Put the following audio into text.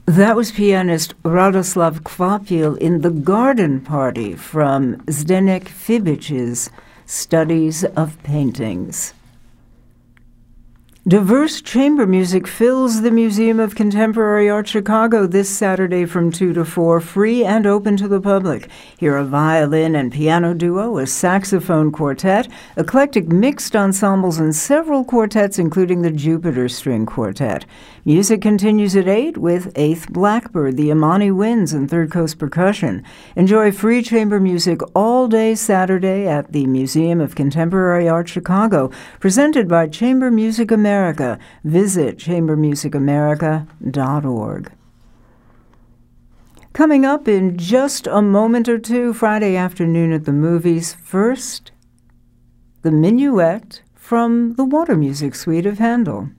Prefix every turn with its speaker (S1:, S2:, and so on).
S1: That was pianist Radoslav Kvapil in The Garden Party from Zdenek Fibich's Studies of Paintings. Diverse chamber music fills the Museum of Contemporary Art Chicago this Saturday from 2 to 4, free and open to the public. Hear a violin and piano duo, a saxophone quartet, eclectic mixed ensembles, and several quartets, including the Jupiter String Quartet. Music continues at 8 with 8th Blackbird, the Amani Winds, and Third Coast Percussion. Enjoy free chamber music all day Saturday at the Museum of Contemporary Art Chicago, presented by Chamber Music America. Visit chambermusicamerica.org. Coming up in just a moment or two, Friday afternoon at the movies. First, the Minuet from the Water Music Suite of Handel.